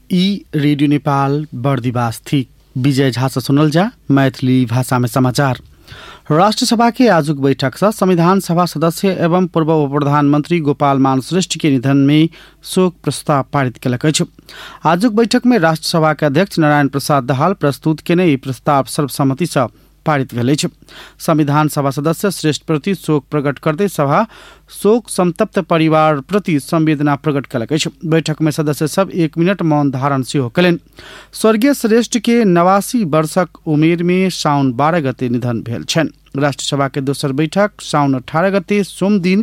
ई radio Nepal Bardibas थी। विजय झा से सुनल जा मैथिली भाषा में समाचार। राष्ट्रसभा के आजुक बैठक से संविधान सभा सदस्य एवं पूर्व उप प्रधानमंत्री गोपाल मान श्रेष्ठ के निधन में शोक प्रस्ताव पारित कलक अछि। आजुक बैठक में राष्ट्रसभा के अध्यक्ष नारायण प्रसाद दाहाल प्रस्तुत केने ई प्रस्ताव सर्वसम्मति से पारित भेल अछि। संविधान सभा सदस्य श्रेष्ठ प्रति शोक प्रकट करते सभा शोक संतप्त परिवार प्रति संवेदना प्रकट कलक अछि। बैठक में सदस्य सब 1 मिनट मौन धारण सेहो कयलनि। स्वर्गीय श्रेष्ठ के 89 वर्षक उमेर में साउन 12 गते निधन भेल छनि। राष्ट्रसभा के दोसर बैठक साउन 18 गते सोम दिन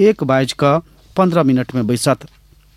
1:15 में बैसत।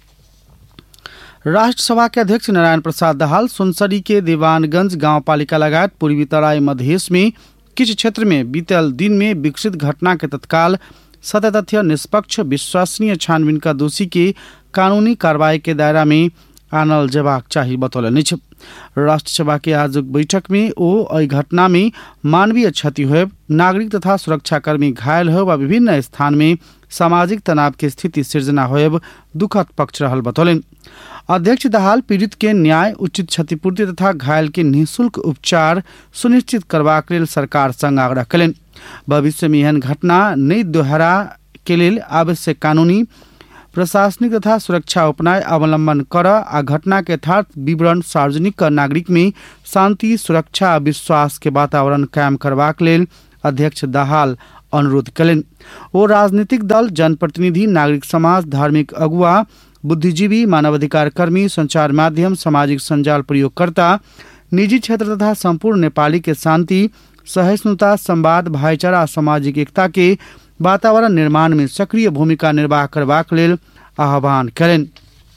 राष्ट्रसभा के अध्यक्ष नारायण प्रसाद दाहाल सुनसरी के देवानगंज गाउँपालिका लगायत पूर्वी तराई मधेश में किछ क्षेत्र में बीतल दिन में विकसित घटना के तत्काल सत्य तथ्य निष्पक्ष विश्वसनीय छानबीन का दोषी के कानूनी कार्रवाई के दायरा में आनल जबाक चाहिए बतौलनि। राष्ट्रसभा के आजुक बैठक में ओ घटना में मानवीय क्षति हुए, नागरिक तथा सुरक्षाकर्मी घायल हो व विभिन्न स्थान में सामाजिक तनाव की स्थिति सिर्जना हुए दुखद पक्ष रहल बतौलनि। अध्यक्ष दाहाल पीड़ित के न्याय, उचित क्षतिपूर्ति तथा घायल के निःशुल्क उपचार सुनिश्चित करबाक लेल सरकार संग आग्रह कयलनि। भविष्य में एहन घटना नहीं दोहरा के लेल आवश्यक कानूनी प्रशासनिक तथा सुरक्षा उपाय अवलंबन कर आ घटना के यथार्थ विवरण सार्वजनिक कर नागरिक में शांति, सुरक्षा आ विश्वास के वातावरण कायम करबाक लेल अध्यक्ष दाहाल अनुरोध कयलनि। ओ राजनीतिक दल, जनप्रतिनिधि, नागरिक समाज, धार्मिक अगुवा, बुद्धिजीवी, मानवाधिकार कर्मी, संचार माध्यम, सामाजिक संजाल प्रयोगकर्ता, निजी क्षेत्र तथा संपूर्ण नेपाली के शांति, सहिष्णुता, संवाद, भाईचारा, सामाजिक एकता के वातावरण निर्माण में सक्रिय भूमिका निर्वाह करबाक लेल आह्वान कयलनि।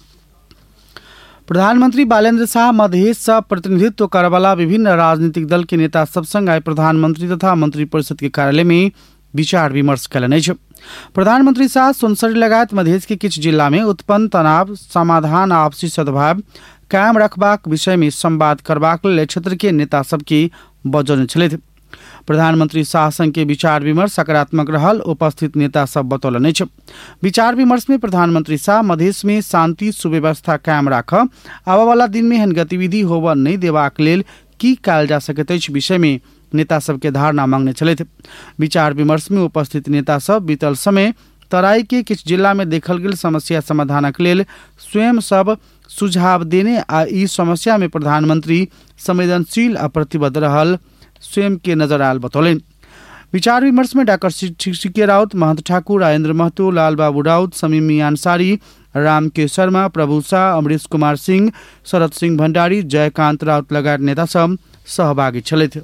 प्रधानमंत्री बालेन्द्र शाह मधेश से प्रतिनिधित्व करवाला विभिन्न राजनीतिक दल के नेता सब संग आइ प्रधानमंत्री तथा मंत्री परिषद के कार्यालय में विचार विमर्श कयलनि अछि। प्रधानमंत्री शाह सुनसरी लगायत मधेश के किछ जिला में उत्पन्न तनाव समाधान आपसी सद्भाव कायम रखबाक विषय में संवाद करबाक लेल क्षेत्र के नेता सबके बजौने छलथि। प्रधानमंत्री शाह संग के विचार विमर्श सकारात्मक रहल उपस्थित नेता सब बतौलनि अछि। विचार विमर्श में प्रधानमंत्री शाह मधेश में शांति सुव्यवस्था कायम राख आबय वाला दिन में एहन गतिविधि होबय नहीं देबाक लेल की कयल जा सकैत अछि विषय में नेता सबके धारणा मांगने छलथि। विचार विमर्श में उपस्थित नेता सब बीतल समय तराई के किछ जिला में देखल गेल समस्या समाधानक लेल स्वयं सब सुझाव देने आ ई समस्या में प्रधानमंत्री संवेदनशील आ प्रतिबद्ध रहल स्वयं के नजर आयल बतौलनि। विचार विमर्श में डॉक्टर सीके राउत, महंत ठाकुर, राजेंद्र महतो, लाल बाबू राउत, समीम मियां अंसारी, राम के शर्मा, प्रभु शाह, अमरीश कुमार सिंह, शरद सिंह भंडारी, जयकांत राउत लगायत नेता सब सहभागी छलथि।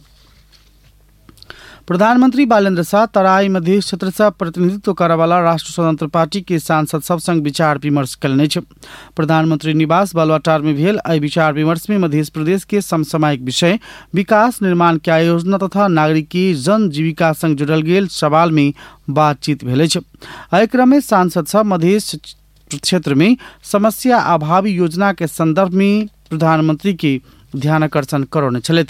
प्रधानमंत्री बालेन्द्र शाह तराई मध्य क्षेत्र से प्रतिनिधित्व करवाला राष्ट्र स्वतंत्र पार्टी के सांसद सब संग विचार विमर्श कयलनि अछि। प्रधानमंत्री निवास बालुवाटार में भेल एहि विचार विमर्श में मध्य प्रदेश के समसामयिक विषय, विकास, निर्माण के आयोजना तथा नागरिक की जन जीविका संग जुड़ल गेल सवाल में बातचीत भेल अछि। एहि क्रम में सांसद सब मध्य क्षेत्र में समस्या अभावी योजना के संदर्भ में प्रधानमंत्री के ध्यानाकर्षण करौने छलथि।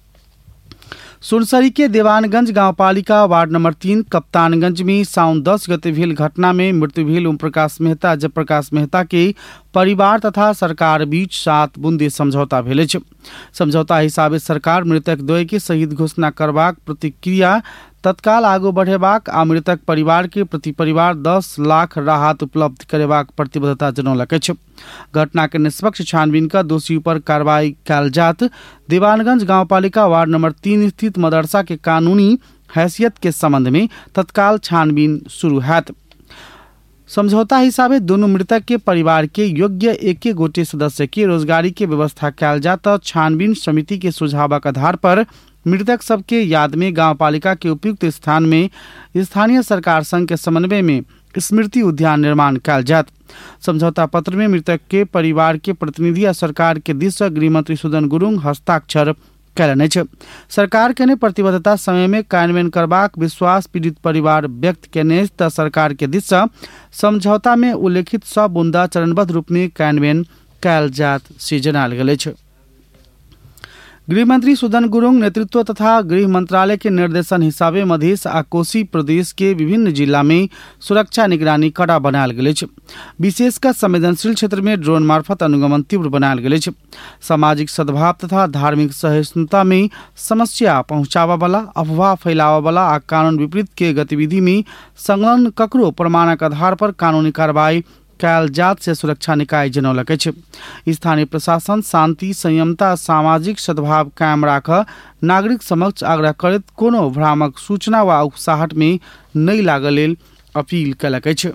सुनसरी के देवानगंज गाउँपालिका वार्ड नंबर 3 कप्तानगंज में साउन 10 गते भेल घटना में मृत्यु भेल ओम प्रकाश मेहता, जयप्रकाश मेहता के परिवार तथा सरकार बीच 7 बुंदे समझौता भेल अछि। समझौता हिसाबे सरकार मृतक द्वय के शहीद घोषणा करबाक प्रतिक्रिया तत्काल आगू बढ़ेबाक आ मृतक परिवार के प्रति परिवार 10 लाख राहत उपलब्ध करेबाक प्रतिबद्धता जनौलक अछि। घटना के निष्पक्ष छानबीन का दोषी पर कार्रवाई कयल जात देवानगंज गाउँपालिका वार्ड नंबर 3 स्थित मदरसा के कानूनी हैसियत के संबंध में तत्काल छानबीन शुरू हैत। समझौता हिसाबे दोनों मृतक के परिवार के योग्य एक गोटे सदस्य के रोजगारी के व्यवस्था कयल जात। छानबीन समिति के सुझावक आधार पर मृतक सबके याद में गाउँपालिका के उपयुक्त स्थान में स्थानीय सरकार संघ के समन्वय में स्मृति उद्यान निर्माण कयल जात। समझौता पत्र में मृतक के परिवार के प्रतिनिधि आ सरकार के दिस से गृहमंत्री सुदन गुरुङ हस्ताक्षर कयलनि अछि। सरकार के प्रतिबद्धता समय में कार्यान्वयन करबाक विश्वास पीड़ित परिवार व्यक्त केने त सरकार के दिस से समझौता में उल्लेखित सब बुंदा चरणबद्ध रूप में कार्यान्वयन कयल जात से जनायल गेल अछि। गृहमंत्री सुदन गुरुङ नेतृत्व तथा गृह मंत्रालय के निर्देशन हिसाबे मधेश आ कोशी प्रदेश के विभिन्न जिला में सुरक्षा निगरानी कड़ा बनायल गेल अछि। विशेषकर संवेदनशील क्षेत्र में ड्रोन मार्फत अनुगमन तीव्र बनायल गेल अछि। सामाजिक सद्भाव तथा धार्मिक सहिष्णुता में समस्या पहुंचावा वाला, अफवाह फैलावा वाला आ कानून विपरीत के गतिविधि में संलग्न ककरो प्रमाणक आधार पर कानूनी कार्रवाई कायल जात से सुरक्षा निकाय जनौलक अछि। स्थानीय प्रशासन शांति, संयमता, सामाजिक सद्भाव कायम राख नागरिक समक्ष आग्रह करैत कोनो भ्रामक सूचना वा उकसाहट में नहीं लागल लेल अपील कयलक अछि।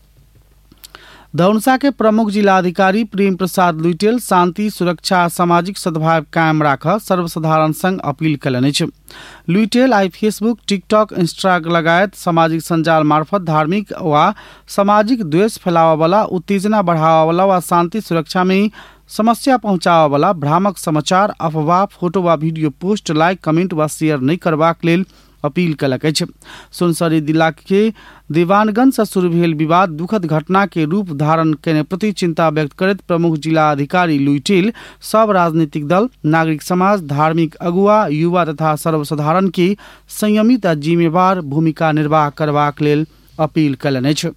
धनुषा के प्रमुख जिलाधिकारी प्रेम प्रसाद लुइटेल शांति, सुरक्षा, सामाजिक सद्भाव कायम राख सर्वसाधारण संग अपील कयलनि अछि। लुइटेल आई फेसबुक, टिकटॉक, इंस्टाग्राम लगायत सामाजिक संजाल मार्फत धार्मिक वा सामाजिक द्वेष फैलावा वाला, उत्तेजना बढ़ावा वाला वा शांति सुरक्षा में समस्या पहुंचावा वाला भ्रामक समाचार, अफवाह, फोटो वा वीडियो पोस्ट, लाइक, कमेंट वा शेयर नहीं करबाक लेल अपील कयलक अछि। सुनसरी जिला के दीवानगंज से शुरू भेल विवाद दुखद घटना के रूप धारण करने प्रति चिंता व्यक्त करैत प्रमुख जिला अधिकारी लुइटेल सब राजनीतिक दल, नागरिक समाज, धार्मिक अगुवा, युवा तथा सर्वसाधारण के संयमित आ जिम्मेवार भूमिका निर्वाह करबाक लेल अपील कयलनि अछि।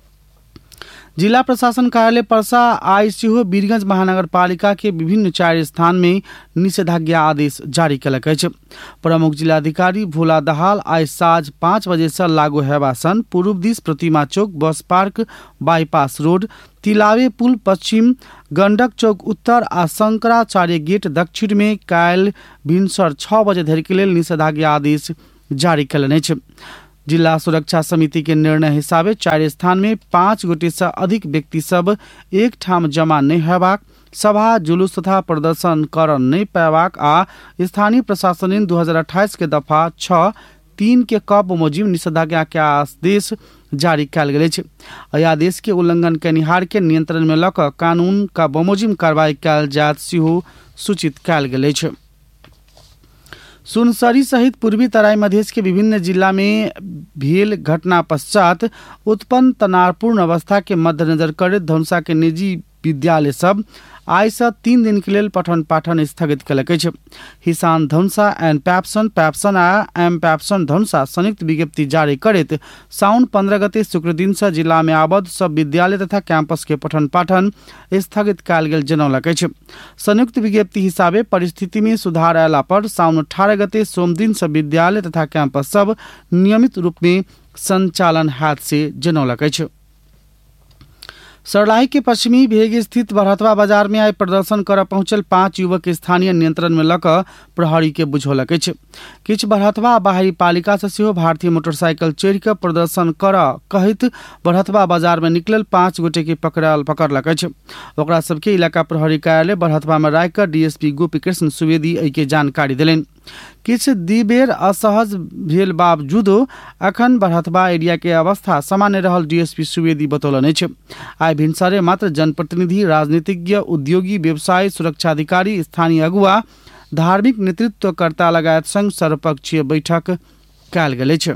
जिला प्रशासन कार्यालय पर्सा आई सेहो वीरगंज महानगरपालिका के विभिन्न 4 स्थान में निषेधाज्ञा आदेश जारी कयलक अछि। प्रमुख जिलाधिकारी भोला दाहाल आई साँझ 5 बजे से लागू हेबा सन पूर्व this Pratima Chowk, bus park, bypass road, Tilawe pull Paschim, Gandak Chowk Uttar uh Shankaracharya gate दक्षिण में काल्हि भिनसर 6 बजे धरि के लेल निषेधाज्ञा आदेश जारी कयलनि अछि। जिला सुरक्षा समिति के निर्णय हिसाबे 4 स्थान में 5 गोटे से अधिक व्यक्ति सब एक ठाम जमा नहीं हेबाक, सभा, जुलूस तथा प्रदर्शन कर नहीं पैबाक आ स्थानीय प्रशासन 2028 के दफा 6(3) के क बमोजिम निषेधाज्ञा के आदेश जारी कयल गेल अछि। एहि आदेश के उल्लंघन कयनिहार के नियंत्रण में लऽ कऽ कानून का बमोजिम कार्रवाई कयल जायत सेहो सूचित कयल गेल अछि। सुनसरी सहित पूर्वी तराई मधेश के विभिन्न जिला में भेल घटना पश्चात उत्पन्न तनावपूर्ण अवस्था के मद्देनजर करैत धनुषा के निजी विद्यालय सब आई से 3 दिन के लेल पठन पाठन स्थगित कयलक अछि। हिसान Dhanusha and पैप्सन uh M पैप्सन Dhanusha संयुक्त विज्ञप्ति जारी करैत साउन 15 गते शुक्र दिन से जिला में आबद्ध सब विद्यालय तथा कैंपस के पठन पाठन स्थगित कयल गेल जनौलक अछि। संयुक्त विज्ञप्ति हिसाबे परिस्थिति में सुधार अयला पर साउन 18 गते सोम दिन से विद्यालय तथा कैंपस सब नियमित रूप में संचालन हाथ से जनौलक अछि। सर्लाही के पश्चिमी भेग स्थित बरहतवा बाजार में आई प्रदर्शन कर पहुंचल 5 युवक स्थानीय नियंत्रण में लऽ कऽ प्रहरी के बुझौलक अछि। किछु बरहतवा बाहरी पालिका से सेहो भारतीय मोटरसाइकिल चढ़ि कऽ प्रदर्शन कर कहैत बरहतवा बाजार में निकलल 5 गोटे के पकड़लक अछि। ओकरा सबके इलाका प्रहरी कार्यालय बरहतवा में राखि कऽ डीएसपी गोपी कृष्ण सुवेदी एहि के जानकारी देलनि। किछु दिबेर असहज भेल बावजूदो अखन बरहतवा एरिया के अवस्था सामान्य रहल डीएसपी सुवेदी बतौलनि अछि। आई भिनसरे मात्र जनप्रतिनिधि, राजनीतिज्ञ, उद्योगी, व्यवसायी, सुरक्षा अधिकारी, स्थानीय अगुवा, धार्मिक नेतृत्वकर्ता लगायत संग सर्वपक्षीय बैठक कयल गेल अछि।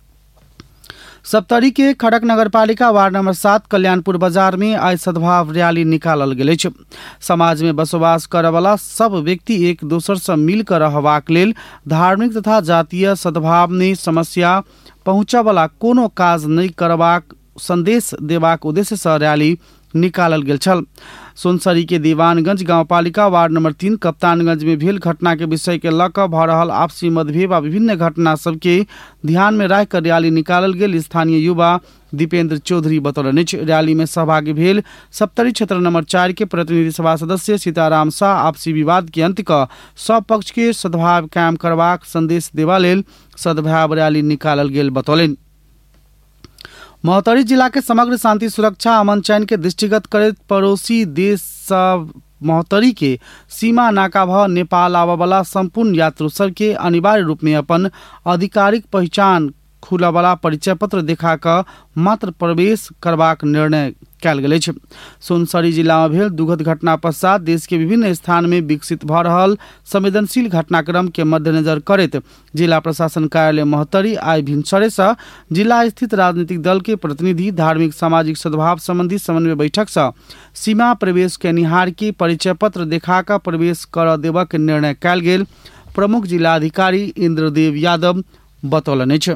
सप्तरी के खड़क नगरपालिका वार्ड नंबर 7 कल्याणपुर बाजार में आई सद्भाव रैली निकालल गेल अछि। समाज में बसोबास करय वाला सब व्यक्ति एक दोसर से मिलकर रहबाक लेल धार्मिक तथा जातीय सद्भाव में समस्या पहुंचय वाला कोनो काज नहीं करबाक संदेश देबाक उद्देश्य से रैली निकालल गेल छल। सोनसरी के दीवानगंज गांवपालिका वार्ड नंबर 3 कप्तानगंज में भेल घटना के विषय के लऽ कऽ भऽ रहल आपसी मतभेद आ विभिन्न घटना सबके ध्यान में राखि कऽ रैली निकालल गेल। स्थानीय युवा दीपेंद्र चौधरी बतौलनि अछि। रैली में सहभागी भेल सप्तरी क्षेत्र नंबर 4 के प्रतिनिधि सभा सदस्य सीताराम शाह आपसी विवाद के अंत कऽ सब पक्ष के सद्भाव कायम करबाक संदेश देबा लेल सद्भाव रैली निकालल गेल बतौलनि। महोत्तरी जिला के समग्र शांति, सुरक्षा, अमन चैन के दृष्टिगत करैत पड़ोसी देश सब महोत्तरी के सीमा नाका भऽ नेपाल आबय वाला संपूर्ण यात्रु सब के अनिवार्य रूप में अपन आधिकारिक पहचान खुलय वाला परिचय पत्र देखा कऽ मात्र प्रवेश करबाक निर्णय कयल गेल अछि। सुनसरी जिला में भेल दुखद घटना पश्चात देश के विभिन्न स्थान में विकसित भ रहल संवेदनशील घटनाक्रम के मद्देनजर करैत जिला प्रशासन कार्यालय महोत्तरी आइ भिनसरे से जिला स्थित राजनीतिक दल के प्रतिनिधि धार्मिक सामाजिक सद्भाव संबंधी समन्वय बैठक से सीमा प्रवेश के निहार के परिचय पत्र देखाकर प्रवेश कर देबक निर्णय कयल गेल। प्रमुख जिलाधिकारी इंद्रदेव यादव बतौलनि अछि।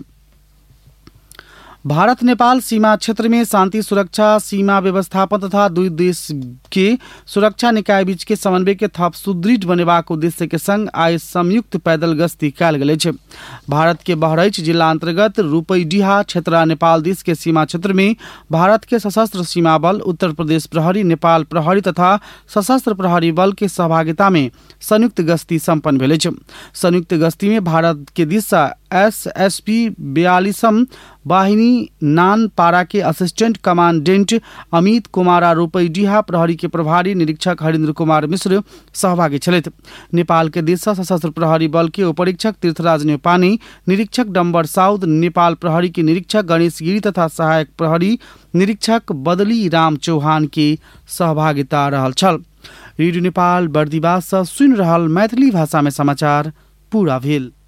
भारत नेपाल सीमा क्षेत्र में शांति सुरक्षा सीमा व्यवस्थापन तथा दुई देश के सुरक्षा निकाय बीच के समन्वय के थप सुदृढ़ बनेबाक उद्देश्य के संग आइ संयुक्त पैदल गश्ती कयल गेल अछि। भारत के बहराइच जिला अंतर्गत रूपईडीहा क्षेत्र नेपाल देश के सीमा क्षेत्र में भारत के सशस्त्र सीमा बल, उत्तर प्रदेश प्रहरी, नेपाल प्रहरी तथा सशस्त्र प्रहरी बल के सहभागिता में संयुक्त गश्ती सम्पन्न भेल अछि। संयुक्त गश्ती में भारत के दिशा SSP 42 वाहिनी नानपाड़ा के असिस्टेंट कमांडेंट अमित कुमार रूपईडीहा प्रहरी के प्रभारी निरीक्षक हरिन्द्र कुमार मिश्र सहभागी छलैथ। नेपाल के दिशा सशस्त्र प्रहरी बल के उपरीक्षक तीर्थराज नेपानी, निरीक्षक डम्बर साउद, नेपाल प्रहरी के निरीक्षक गणेश गिरी तथा सहायक प्रहरी निरीक्षक बदली राम चौहान की सहभागिता रहल छल। रेडियो नेपाल बर्दिवास से सुनि रहल मैथिली भाषा में समाचार पूरा भेल।